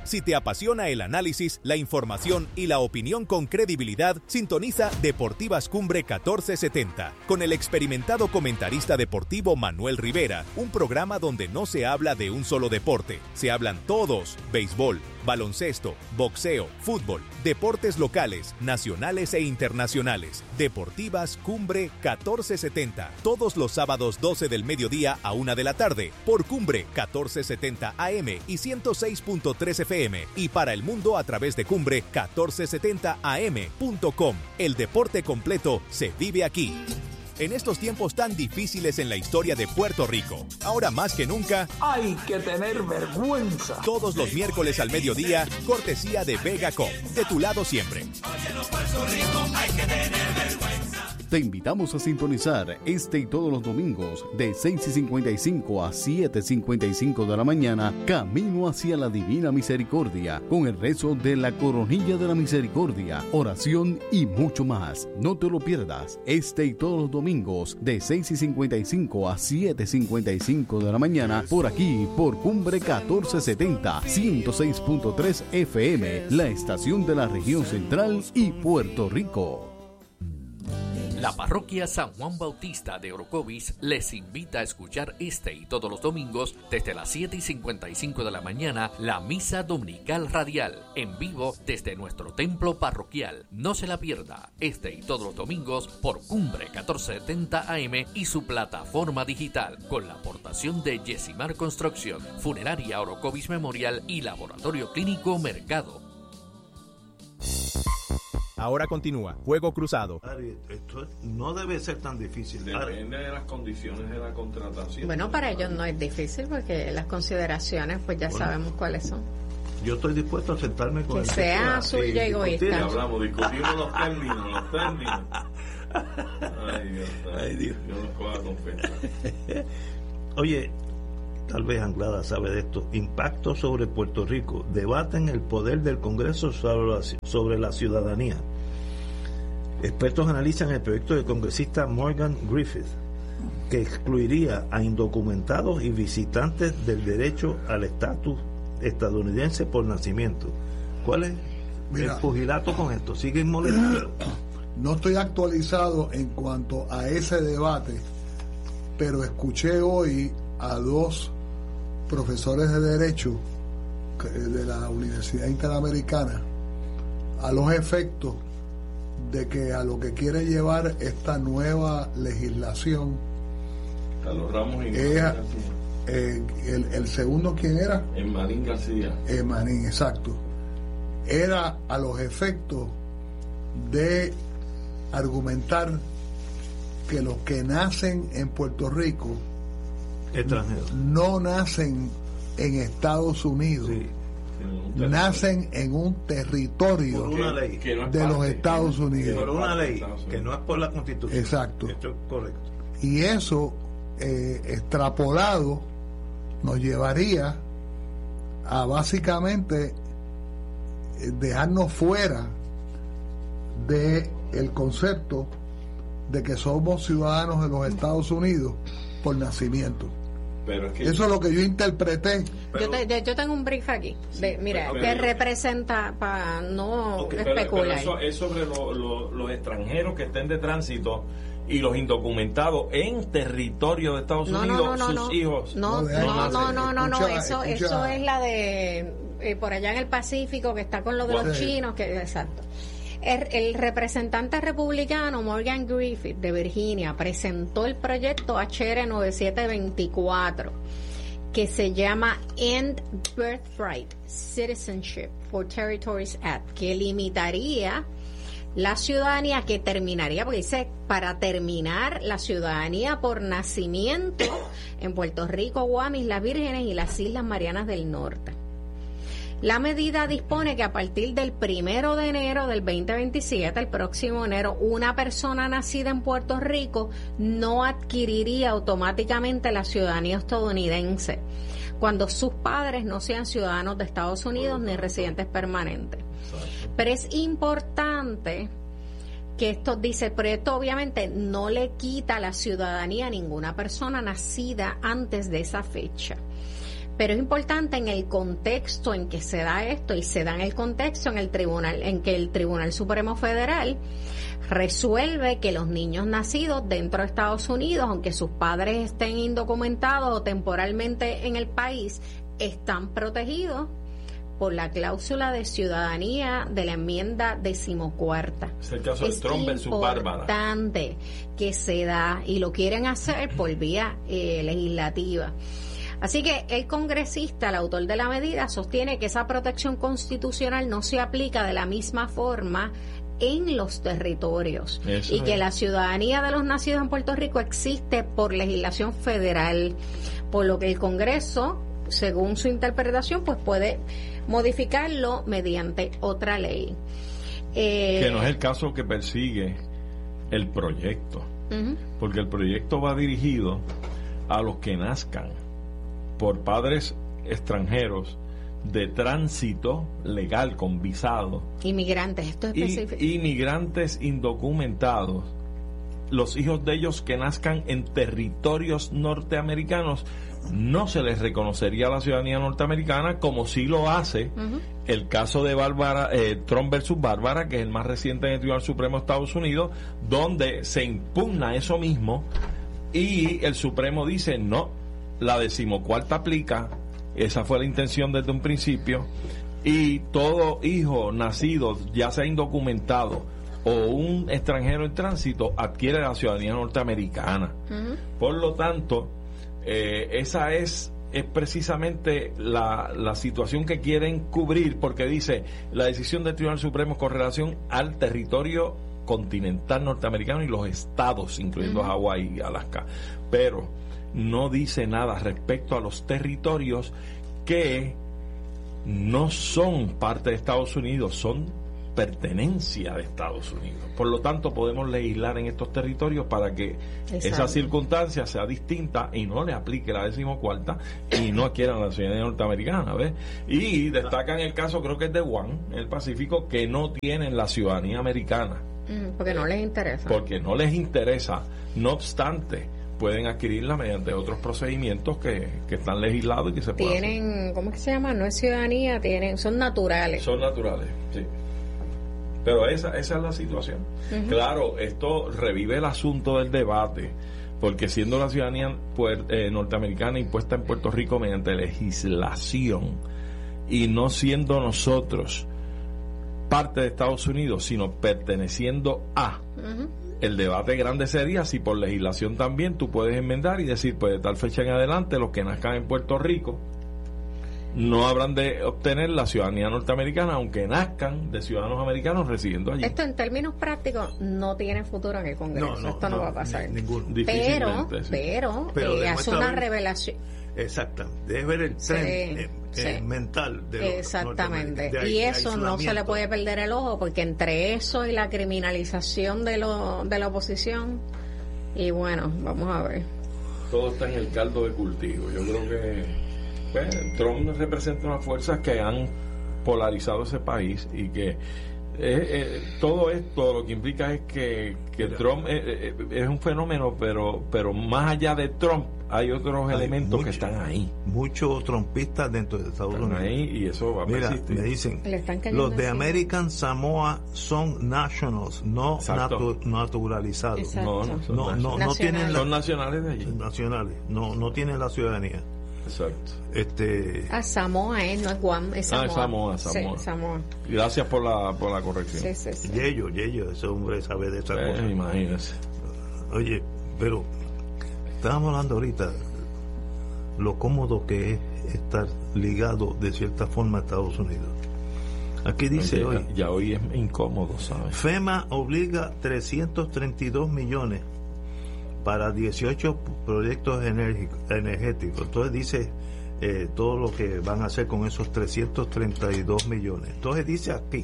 Si te apasiona el análisis, la información y la opinión con credibilidad, sintoniza Deportivas Cumbre 1470 con el experimentado comentarista deportivo Manuel Rivera, un programa donde no se habla de un solo deporte, se hablan todos: béisbol, baloncesto, boxeo, fútbol, deportes locales, nacionales e internacionales. Deportivas Cumbre 1470, todos los sábados 12 del mediodía a 1 de la tarde, por Cumbre 1470 AM y 106.3 FM, y para el mundo a través de Cumbre 1470am.com. El deporte completo se vive aquí. En estos tiempos tan difíciles en la historia de Puerto Rico, ahora más que nunca, hay que tener vergüenza. Todos los miércoles al mediodía, cortesía de Vega Cop, de tu lado siempre. Puerto Rico, hay que tener vergüenza. Te invitamos a sintonizar este y todos los domingos de 6:55 a 7:55 de la mañana, Camino hacia la Divina Misericordia, con el rezo de la Coronilla de la Misericordia, oración y mucho más. No te lo pierdas, este y todos los domingos de 6:55 a 7:55 de la mañana, por aquí, por Cumbre 1470, 106.3 FM, la estación de la región central y Puerto Rico. La parroquia San Juan Bautista de Orocovis les invita a escuchar este y todos los domingos desde las 7:55 de la mañana la misa dominical radial en vivo desde nuestro templo parroquial. No se la pierda, este y todos los domingos por Cumbre 1470 AM y su plataforma digital, con la aportación de Yesimar Construcción, Funeraria Orocovis Memorial y Laboratorio Clínico Mercado. Ahora continúa Fuego Cruzado. Ari, esto no debe ser tan difícil. Depende de las condiciones de la contratación. Bueno, para ellos no es difícil porque las consideraciones pues ya sabemos cuáles son. Yo estoy dispuesto a sentarme con que sea suyo y egoísta. Discutimos los términos. Ay, Dios. Yo no puedo confesar. Oye, tal vez Anglada sabe de esto. Impacto sobre Puerto Rico. Debaten el poder del Congreso sobre la ciudadanía. Expertos analizan el proyecto del congresista Morgan Griffith, que excluiría a indocumentados y visitantes del derecho al estatus estadounidense por nacimiento. ¿Cuál es el pugilato con esto? ¿Siguen molestando? No estoy actualizado en cuanto a ese debate, pero escuché hoy a dos profesores de Derecho de la Universidad Interamericana a los efectos de que a lo que quiere llevar esta nueva legislación Carlos Ramos y es el segundo. ¿Quién era? Emanín García. Emanín, exacto. Era a los efectos de argumentar que los que nacen en Puerto Rico extranjeros no nacen en Estados Unidos, sí, nacen en un territorio por una ley que no es de los Estados Unidos, por una ley que no es por la Constitución. Exacto. Esto es correcto. Y eso extrapolado nos llevaría a básicamente dejarnos fuera de el concepto de que somos ciudadanos de los Estados Unidos por nacimiento. Pero es que eso es lo que yo interpreté. Yo tengo un brief aquí. Mira, que representa para no especular. Pero eso es sobre los extranjeros que estén de tránsito y los indocumentados en territorio de Estados Unidos, sus hijos. No, eso es la de por allá en el Pacífico, que está con lo de los chinos, que exacto. El representante republicano Morgan Griffith de Virginia presentó el proyecto HR 9724 que se llama End Birthright Citizenship for Territories Act, que limitaría la ciudadanía, que terminaría, porque dice, para terminar la ciudadanía por nacimiento en Puerto Rico, Guam, Islas Vírgenes y las Islas Marianas del Norte. La medida dispone que a partir del 1 de enero del 2027, el próximo enero, una persona nacida en Puerto Rico no adquiriría automáticamente la ciudadanía estadounidense cuando sus padres no sean ciudadanos de Estados Unidos ni residentes permanentes. Pero es importante que esto dice, pero esto obviamente no le quita la ciudadanía a ninguna persona nacida antes de esa fecha. Pero es importante en el contexto en que se da esto, y se da en el contexto en que el Tribunal Supremo Federal resuelve que los niños nacidos dentro de Estados Unidos, aunque sus padres estén indocumentados o temporalmente en el país, están protegidos por la cláusula de ciudadanía de la enmienda 14ª. Es el caso de Trump versus Bárbara. Es importante que se da, y lo quieren hacer por vía legislativa. Así que el congresista, el autor de la medida, sostiene que esa protección constitucional no se aplica de la misma forma en los territorios. Eso y que la ciudadanía de los nacidos en Puerto Rico existe por legislación federal, por lo que el Congreso, según su interpretación, pues puede modificarlo mediante otra ley. Que no es el caso que persigue el proyecto, porque el proyecto va dirigido a los que nazcan por padres extranjeros de tránsito legal con visado, inmigrantes, esto es específico, inmigrantes indocumentados, los hijos de ellos que nazcan en territorios norteamericanos, no se les reconocería la ciudadanía norteamericana, como sí lo hace el caso de Trump versus Bárbara, que es el más reciente en el Tribunal Supremo de Estados Unidos, donde se impugna eso mismo y el Supremo dice no, la 14ª aplica. Esa fue la intención desde un principio, y todo hijo nacido, ya sea indocumentado o un extranjero en tránsito, adquiere la ciudadanía norteamericana. Por lo tanto, esa es precisamente la situación que quieren cubrir, porque dice la decisión del Tribunal Supremo con relación al territorio continental norteamericano y los estados, incluyendo Hawái y Alaska, pero no dice nada respecto a los territorios que no son parte de Estados Unidos, son pertenencia de Estados Unidos. Por lo tanto, podemos legislar en estos territorios para que esa circunstancia sea distinta y no le aplique la 14ª y no adquieran la ciudadanía norteamericana, ¿ves? Y destacan el caso, creo que es de Guam, en el Pacífico, que no tienen la ciudadanía americana. Porque no les interesa. Porque no les interesa. No obstante, pueden adquirirla mediante otros procedimientos que están legislados y que se pueden hacer. ¿Cómo es que se llama? No es ciudadanía, son naturales. Son naturales, sí. Pero esa es la situación. Claro, esto revive el asunto del debate, porque siendo la ciudadanía norteamericana impuesta en Puerto Rico mediante legislación y no siendo nosotros parte de Estados Unidos, sino perteneciendo a... El debate grande sería si por legislación también tú puedes enmendar y decir, pues de tal fecha en adelante los que nazcan en Puerto Rico no habrán de obtener la ciudadanía norteamericana, aunque nazcan de ciudadanos americanos residiendo allí. Esto en términos prácticos no tiene futuro en el Congreso. Esto no va a pasar. Pero hace una revelación. Exacto, debe ver el tren mental de los exactamente, y eso no se le puede perder el ojo, porque entre eso y la criminalización de la oposición, y bueno, vamos a ver, todo está en el caldo de cultivo. Yo creo que Trump representa unas fuerzas que han polarizado ese país, y que todo esto lo que implica es que Trump es un fenómeno, pero más allá de Trump hay otros elementos que están ahí. Muchos trumpistas dentro de Estados Unidos. Ahí, y eso va a persistir. Me dicen, los de American Samoa son nationals, no naturalizados. No tienen son nacionales de allí. Nacionales, no tienen la ciudadanía. Exacto. Samoa no es Guam, es Samoa. Sí, Samoa. Gracias por la corrección. Sí. Yeyo, ese hombre sabe de esa cosa. Imagínese. Oye, pero estábamos hablando ahorita lo cómodo que es estar ligado de cierta forma a Estados Unidos. Aquí dice hoy es incómodo, ¿sabes? FEMA obliga 332 millones para 18 proyectos energéticos. Entonces dice todo lo que van a hacer con esos 332 millones. Entonces dice aquí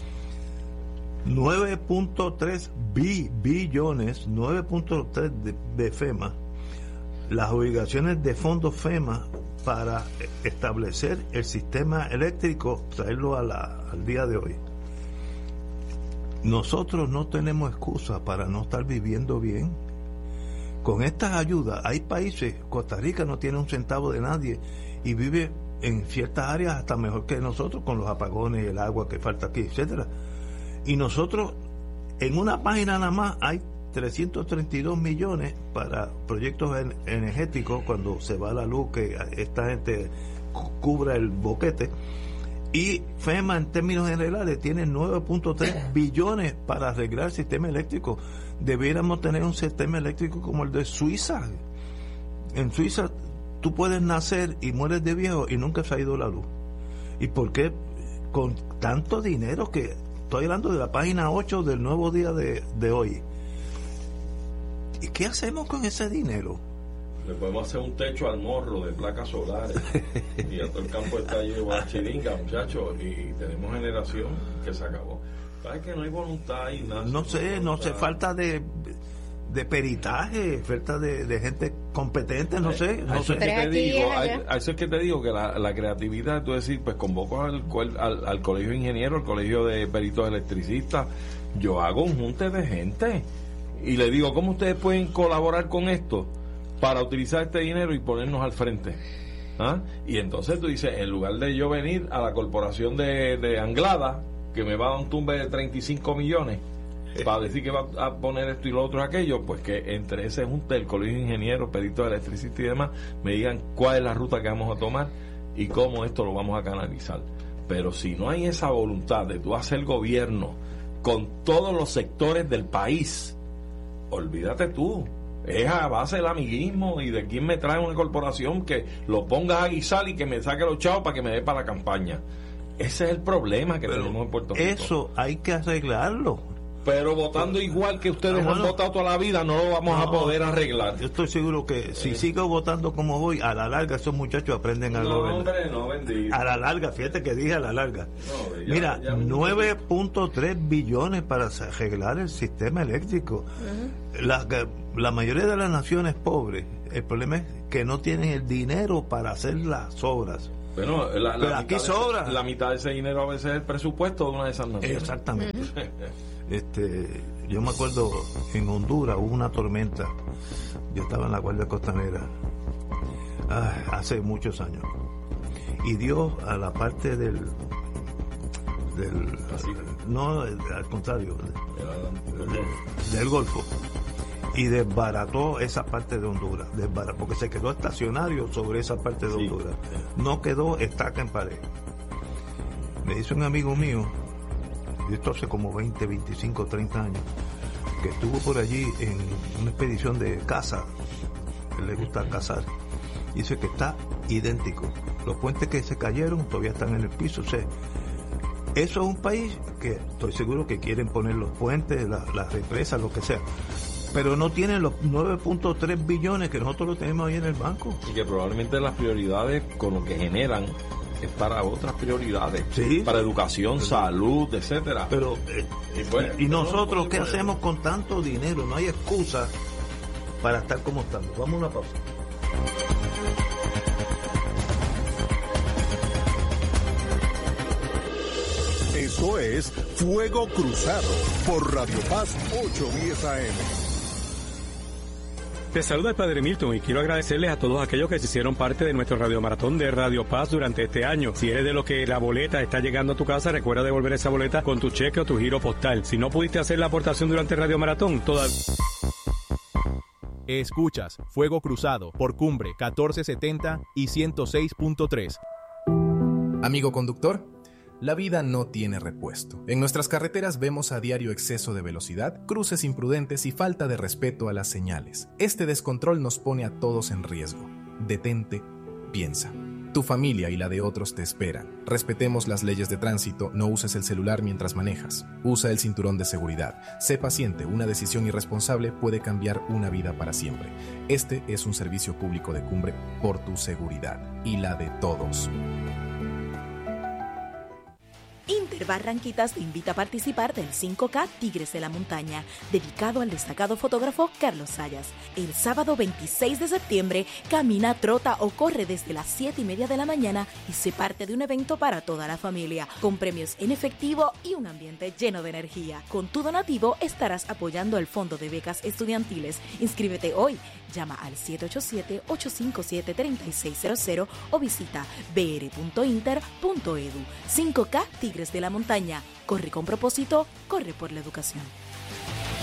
9.3 billones, 9.3 de FEMA, las obligaciones de fondos FEMA para establecer el sistema eléctrico, traerlo al día de hoy. Nosotros no tenemos excusa para no estar viviendo bien. Con estas ayudas, hay países, Costa Rica no tiene un centavo de nadie, y vive en ciertas áreas hasta mejor que nosotros, con los apagones, el agua que falta aquí, etcétera. Y nosotros, en una página nada más, hay 332 millones para proyectos energéticos cuando se va la luz, que esta gente cubra el boquete. Y FEMA, en términos generales, tiene 9.3 billones para arreglar el sistema eléctrico. Debiéramos tener un sistema eléctrico como el de Suiza. En Suiza tú puedes nacer y mueres de viejo y nunca se ha ido la luz. ¿Y por qué con tanto dinero? Que estoy hablando de la página 8 del Nuevo Día de hoy. ¿Y qué hacemos con ese dinero? Le podemos hacer un techo al morro de placas solares y todo el campo está lleno de chiringa, muchachos, y tenemos generación que se acabó. ¿Sabes que no hay voluntad y nada? No sé, falta de peritaje, falta de gente competente, no sé. A eso es que te digo que la creatividad, tú decir, pues convoco al colegio de ingenieros, al colegio de peritos electricistas, yo hago un junte de gente y le digo, ¿cómo ustedes pueden colaborar con esto para utilizar este dinero y ponernos al frente? ¿Ah? Y entonces tú dices, en lugar de yo venir a la corporación de Anglada, que me va a dar un tumbe de 35 millones para decir que va a poner esto y lo otro y aquello, pues que entre ese junte, el colegio de ingenieros, peritos electricistas y demás, me digan cuál es la ruta que vamos a tomar y cómo esto lo vamos a canalizar. Pero si no hay esa voluntad de tú hacer gobierno con todos los sectores del país, olvídate tú. Es a base del amiguismo y de quién me trae una corporación que lo ponga a guisar y que me saque los chavos para que me dé para la campaña. Ese es el problema que tenemos en Puerto Rico. Eso hay que arreglarlo. Pero votando igual que ustedes han votado toda la vida, no lo vamos a poder arreglar. Yo estoy seguro que si sigo votando como voy, a la larga esos muchachos aprenden a gobernar. A la larga, fíjate que dije a la larga. Mira, 9.3 billones para arreglar el sistema eléctrico. La mayoría de las naciones pobres, el problema es que no tienen el dinero para hacer las obras. Bueno, pero aquí sobra. La mitad de ese dinero a veces es el presupuesto de una de esas naciones. Exactamente. Yo me acuerdo en Honduras hubo una tormenta. Yo estaba en la Guardia Costanera hace muchos años y dio a la parte del no, al contrario, del Golfo, y desbarató esa parte de Honduras, porque se quedó estacionario sobre esa parte de Honduras, no quedó estaca en pared. Me dice un amigo mío, y esto hace como 20, 25, 30 años, que estuvo por allí en una expedición de caza, que le gusta cazar, y dice que está idéntico. Los puentes que se cayeron todavía están en el piso. O sea, eso es un país que estoy seguro que quieren poner los puentes, las represas, lo que sea, pero no tienen los 9.3 billones que nosotros lo tenemos ahí en el banco. Y que probablemente las prioridades con lo que generan es para otras prioridades, sí, para educación, salud, etcétera. Pero y nosotros, ¿qué hacemos con tanto dinero? No hay excusa para estar como estamos. Vamos a una pausa. Esto es Fuego Cruzado por Radio Paz 810 AM. Te saluda el Padre Milton y quiero agradecerles a todos aquellos que se hicieron parte de nuestro radiomaratón de Radio Paz durante este año. Si eres de los que la boleta está llegando a tu casa, recuerda devolver esa boleta con tu cheque o tu giro postal. Si no pudiste hacer la aportación durante el radiomaratón, todavía... Escuchas Fuego Cruzado por Cumbre 1470 y 106.3. Amigo conductor, la vida no tiene repuesto. En nuestras carreteras vemos a diario exceso de velocidad, cruces imprudentes y falta de respeto a las señales. Este descontrol nos pone a todos en riesgo. Detente, piensa. Tu familia y la de otros te esperan. Respetemos las leyes de tránsito, no uses el celular mientras manejas. Usa el cinturón de seguridad. Sé paciente, una decisión irresponsable puede cambiar una vida para siempre. Este es un servicio público de Cumbre por tu seguridad y la de todos. Barranquitas te invita a participar del 5K Tigres de la Montaña, dedicado al destacado fotógrafo Carlos Sayas. El sábado 26 de septiembre, camina, trota o corre desde las 7:30 de la mañana y sé parte de un evento para toda la familia, con premios en efectivo y un ambiente lleno de energía. Con tu donativo estarás apoyando el Fondo de Becas Estudiantiles. Inscríbete hoy. Llama al 787-857-3600 o visita br.inter.edu. 5K Tigres de la Montaña. Corre con propósito, corre por la educación.